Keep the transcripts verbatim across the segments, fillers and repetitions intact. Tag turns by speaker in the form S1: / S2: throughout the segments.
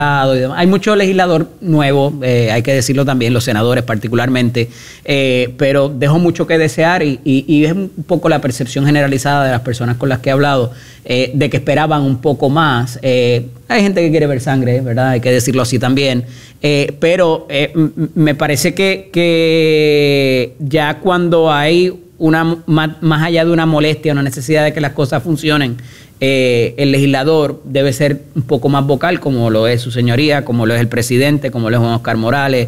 S1: Hay mucho legislador nuevo, eh, hay que decirlo también, los senadores particularmente, eh, pero dejó mucho que desear y, y, y es un poco la percepción generalizada de las personas con las que he hablado, eh, de que esperaban un poco más. Eh, hay gente que quiere ver sangre, ¿verdad? Hay que decirlo así también, eh, pero eh, me parece que, que ya cuando hay una más, más allá de una molestia, una necesidad de que las cosas funcionen, Eh, el legislador debe ser un poco más vocal, como lo es su señoría, como lo es el presidente, como lo es Juan Oscar Morales,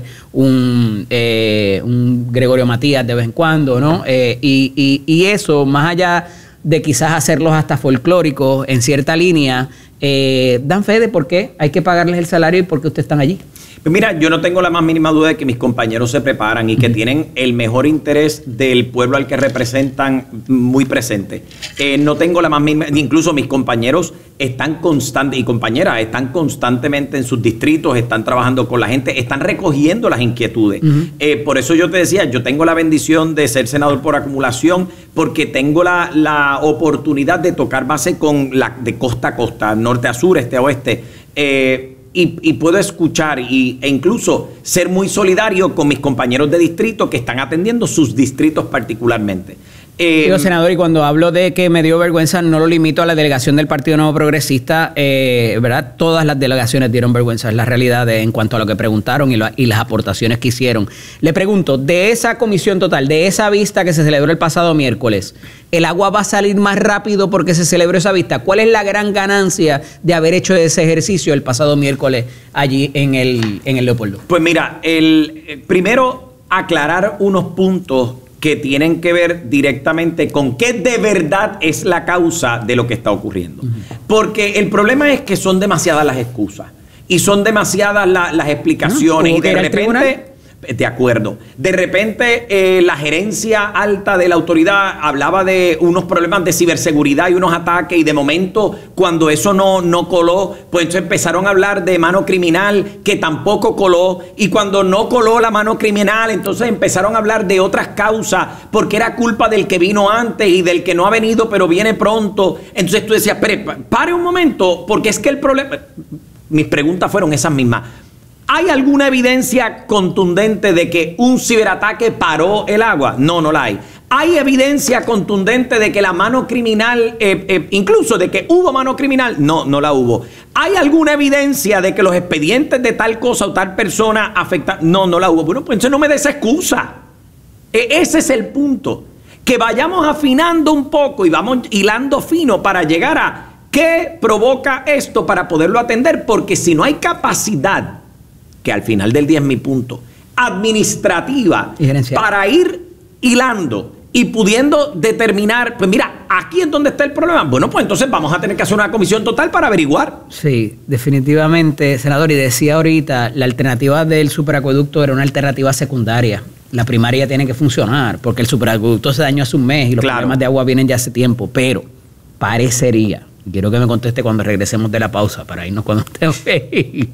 S1: un, eh, un Gregorio Matías de vez en cuando, ¿no? Eh, y, y, y eso, más allá de quizás hacerlos hasta folclóricos en cierta línea, eh, dan fe de por qué hay que pagarles el salario y por qué ustedes están allí.
S2: Pues mira, yo no tengo la más mínima duda de que mis compañeros se preparan y que tienen el mejor interés del pueblo al que representan muy presente. Eh, no tengo la más mínima, incluso mis compañeros están constantes y compañeras están constantemente en sus distritos, están trabajando con la gente, están recogiendo las inquietudes. Uh-huh. eh, por eso yo te decía, yo tengo la bendición de ser senador por acumulación porque tengo la, la oportunidad de tocar base con la de costa a costa, norte a sur, este a oeste. Eh, Y, y puedo escuchar y, e incluso ser muy solidario con mis compañeros de distrito que están atendiendo sus distritos particularmente. Eh,
S1: Digo, senador, y cuando hablo de que me dio vergüenza, no lo limito a la delegación del Partido Nuevo Progresista, eh, ¿verdad? Todas las delegaciones dieron vergüenza, es la realidad de, en cuanto a lo que preguntaron y, lo, y las aportaciones que hicieron. Le pregunto, de esa comisión total, de esa vista que se celebró el pasado miércoles, ¿el agua va a salir más rápido porque se celebró esa vista? ¿Cuál es la gran ganancia de haber hecho ese ejercicio el pasado miércoles allí en el, en el Leopoldo?
S2: Pues mira, el, el primero aclarar unos puntos que tienen que ver directamente con qué de verdad es la causa de lo que está ocurriendo. Uh-huh. Porque el problema es que son demasiadas las excusas y son demasiadas la, las explicaciones uh-huh. y de repente... De acuerdo. De repente eh, la gerencia alta de la autoridad hablaba de unos problemas de ciberseguridad y unos ataques y de momento cuando eso no, no coló, pues entonces empezaron a hablar de mano criminal que tampoco coló y cuando no coló la mano criminal entonces empezaron a hablar de otras causas porque era culpa del que vino antes y del que no ha venido pero viene pronto. Entonces tú decías, pero pare un momento porque es que el problema... Mis preguntas fueron esas mismas. ¿Hay alguna evidencia contundente de que un ciberataque paró el agua? No, no la hay. ¿Hay evidencia contundente de que la mano criminal, eh, eh, incluso de que hubo mano criminal? No, no la hubo. ¿Hay alguna evidencia de que los expedientes de tal cosa o tal persona afectan? No, no la hubo. Bueno, pues entonces no me des excusa. E- ese es el punto. Que vayamos afinando un poco y vamos hilando fino para llegar a qué provoca esto para poderlo atender. Porque si no hay capacidad, que al final del día es mi punto, administrativa, para ir hilando y pudiendo determinar, pues mira, aquí es donde está el problema. Bueno, pues entonces vamos a tener que hacer una comisión total para averiguar.
S1: Sí, definitivamente, senador, y decía ahorita, la alternativa del superacueducto era una alternativa secundaria. La primaria tiene que funcionar, porque el superacueducto se dañó hace un mes y los claro. problemas de agua vienen ya hace tiempo, pero parecería, quiero que me conteste cuando regresemos de la pausa, para irnos cuando estemos ahí.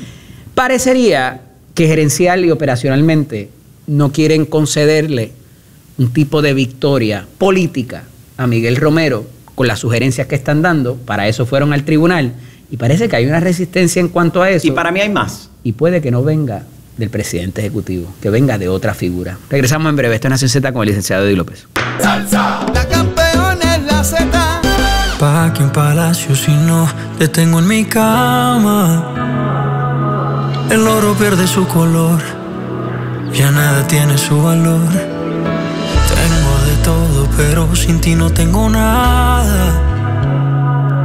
S1: Parecería que gerencial y operacionalmente no quieren concederle un tipo de victoria política a Miguel Romero con las sugerencias que están dando. Para eso fueron al tribunal y parece que hay una resistencia en cuanto a eso.
S2: Y para mí hay más.
S1: Y puede que no venga del presidente ejecutivo, que venga de otra figura. Regresamos en breve. Esto es Nación Z con el licenciado Eddie López.
S3: ¡Salsa! La campeona es la Z. Pa' aquí en Palacio si no te tengo en mi cama. El oro pierde su color, ya nada tiene su valor. Tengo de todo, pero sin ti no tengo nada.